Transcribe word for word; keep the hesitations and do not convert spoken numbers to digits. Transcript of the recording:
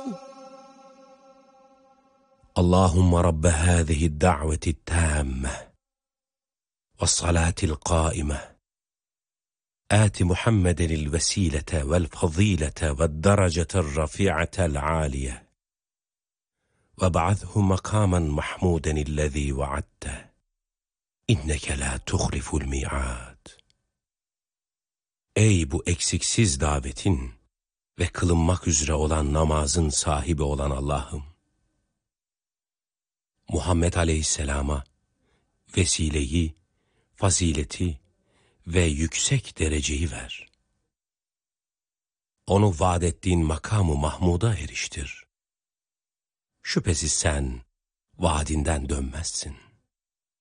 اللهم رب هذه الدعوة التامة والصلاة القائمة آت محمدا الوسيلة والفضيلة والدرجة الرفيعة العالية وابعثه مقاما محمودا الذي وعدته إنك لا تخلف الميعاد. Ey bu eksiksiz davetin ve kılınmak üzere olan namazın sahibi olan Allah'ım, Muhammed Aleyhisselam'a vesileyi, fazileti ve yüksek dereceyi ver. Onu vaad ettiğin makamı Mahmud'a eriştir. Şüphesiz sen vaadinden dönmezsin.